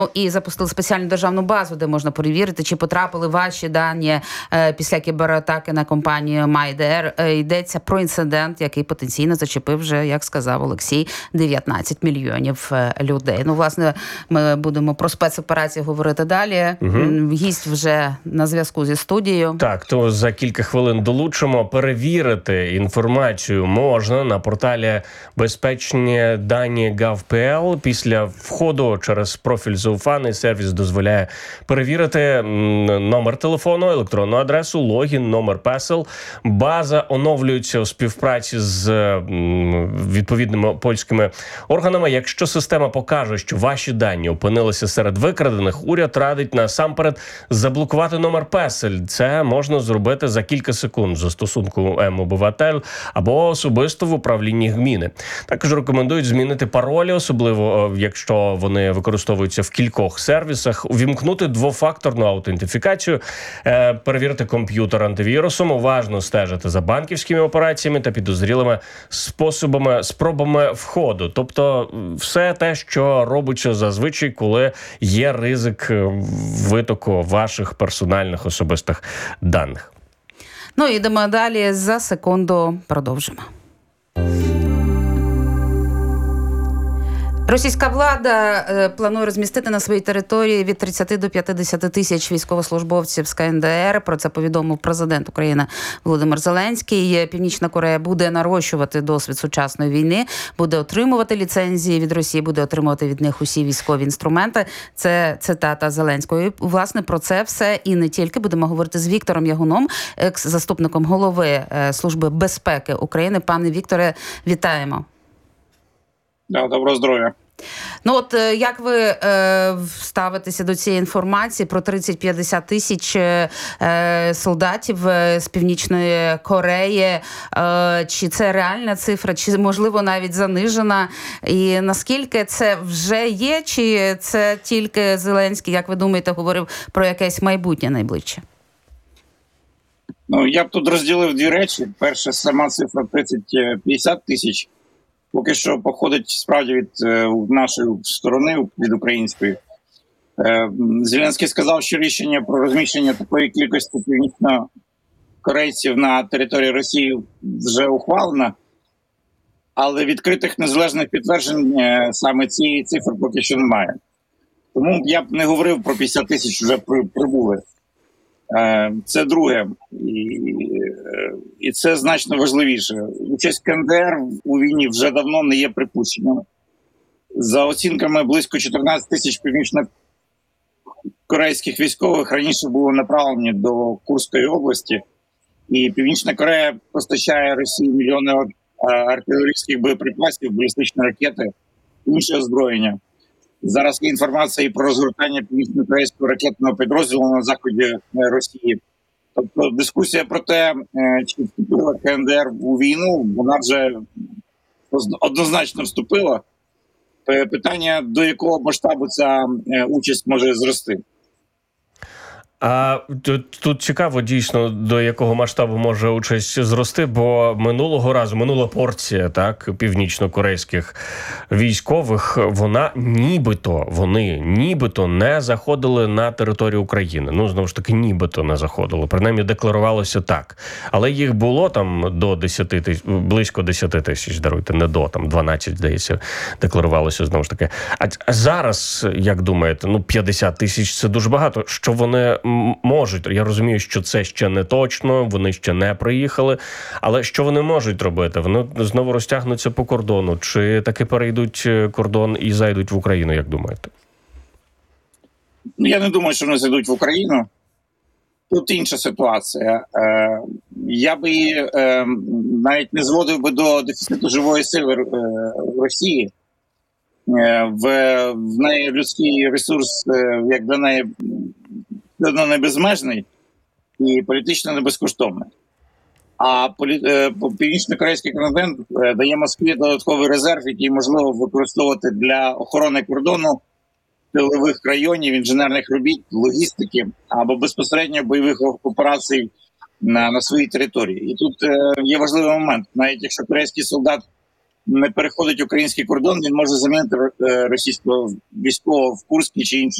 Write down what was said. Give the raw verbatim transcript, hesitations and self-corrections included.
І запустили спеціальну державну базу, де можна перевірити, чи потрапили ваші дані е, після кібератаки на компанію MyDR. Е, йдеться про інцидент, який потенційно зачепив вже, як сказав Олексій, дев'ятнадцять мільйонів е, людей. Ну, власне, ми будемо про спецоперації говорити далі. Угу. Гість вже на зв'язку зі студією. Так, то за кілька хвилин долучимо. Перевірити інформацію можна на порталі безпечні дані gov.pl. Після входу через профіль Зауфаний сервіс дозволяє перевірити номер телефону, електронну адресу, логін, номер песел. База оновлюється у співпраці з відповідними польськими органами. Якщо система покаже, що ваші дані опинилися серед викрадених, уряд радить насамперед заблокувати номер песель. Це можна зробити за кілька секунд в застосунку М-обиватель або особисто в управлінні гміни. Також рекомендують змінити паролі, особливо якщо вони використовуються в кількох сервісах, увімкнути двофакторну аутентифікацію, е, перевірити комп'ютер антивірусом, уважно стежити за банківськими операціями та підозрілими способами, спробами входу. Тобто все те, що робиться зазвичай, коли є ризик витоку ваших персональних особистих даних. Ну, йдемо далі. За секунду продовжимо. Російська влада е, планує розмістити на своїй території від тридцяти до п'ятдесяти тисяч військовослужбовців з КНДР. Про це повідомив президент України Володимир Зеленський. Північна Корея буде нарощувати досвід сучасної війни, буде отримувати ліцензії від Росії, буде отримувати від них усі військові інструменти. Це цитата Зеленського. І, власне, про це все і не тільки. Будемо говорити з Віктором Ягуном, екс-заступником голови Служби безпеки України. Пане Вікторе, вітаємо. Да, доброго здоров'я. Ну от як ви е, ставитеся до цієї інформації про тридцять-п'ятдесят тисяч е, солдатів з Північної Кореї? Е, чи це реальна цифра, чи можливо навіть занижена? І наскільки це вже є, чи це тільки Зеленський, як ви думаєте, говорив про якесь майбутнє найближче? Ну, я б тут розділив дві речі. Перше, сама цифра тридцять-п'ятдесят тисяч. Поки що походить справді від е, нашої сторони, від української. Е, Зеленський сказав, що рішення про розміщення такої кількості північнокорейців на території Росії вже ухвалено, але відкритих незалежних підтверджень е, саме цієї цифри поки що немає. Тому я б не говорив про п'ятдесят тисяч вже прибули. Це друге, і, і це значно важливіше. Участь КНДР у війні вже давно не є припущенням. За оцінками, близько чотирнадцять тисяч північно-корейських військових раніше були направлені до Курської області, і Північна Корея постачає Росії мільйони артилерійських боєприпасів, балістичні ракети, інше озброєння. Зараз є інформація і про розгортання північно-корейського ракетного підрозділу на заході Росії. Тобто дискусія про те, чи вступила КНДР у війну, вона вже однозначно вступила. Питання, до якого масштабу ця участь може зрости. А тут, тут цікаво дійсно, до якого масштабу може участь зрости, бо минулого разу, минула порція, так, північно-корейських військових, вона нібито, вони нібито не заходили на територію України. Ну, знову ж таки, нібито не заходили. Принаймні, декларувалося так. Але їх було там до десяти тисяч, близько десяти тисяч, даруйте, не до, там дванадцять, здається, декларувалося, знову ж таки. А зараз, як думаєте, ну, п'ятдесят тисяч – це дуже багато. Що вони можуть, я розумію, що це ще не точно, вони ще не приїхали, але що вони можуть робити? Вони знову розтягнуться по кордону, чи таки перейдуть кордон і зайдуть в Україну, як думаєте? Я не думаю, що вони зайдуть в Україну. Тут інша ситуація. Я би її навіть не зводив би до дефіциту живої сили в Росії. В, в неї людський ресурс, як для неї, не безмежний і політично не безкоштовний. А полі... північно-корейський континент дає Москві додатковий резерв, який можливо використовувати для охорони кордону, тилових районів, інженерних робіт, логістики або безпосередньо бойових операцій на, на своїй території. І тут е, є важливий момент. Навіть якщо корейський солдат не переходить український кордон, він може замінити е, російського військового в Курській чи інших